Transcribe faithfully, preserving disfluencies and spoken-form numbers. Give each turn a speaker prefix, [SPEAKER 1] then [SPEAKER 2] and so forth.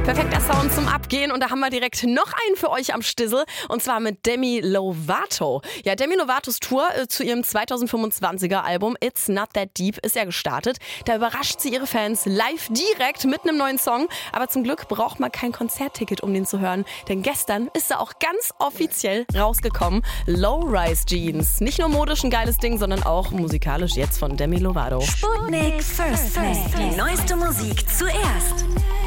[SPEAKER 1] Perfekter Sound zum Abgehen und da haben wir direkt noch einen für euch am Stissel und zwar mit Demi Lovato. Ja, Demi Lovatos Tour äh, zu ihrem zweitausendfünfundzwanziger Album It's Not That Deep ist ja gestartet. Da überrascht sie ihre Fans live direkt mit einem neuen Song. Aber zum Glück braucht man kein Konzertticket, um den zu hören. Denn gestern ist er auch ganz offiziell rausgekommen. Low-Rise Jeans. Nicht nur modisch ein geiles Ding, sondern auch musikalisch jetzt von Demi Lovato.
[SPEAKER 2] Sputnik First Play. Die neueste Musik zuerst.